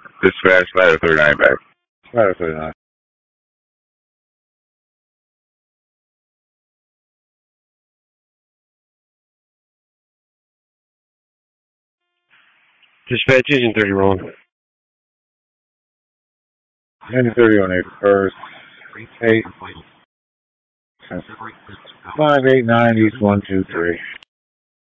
Dispatch ladder 39 back. Ladder 39. Dispatch engine 30 rolling. Engine 30 on 81st. 8. 589 East 123.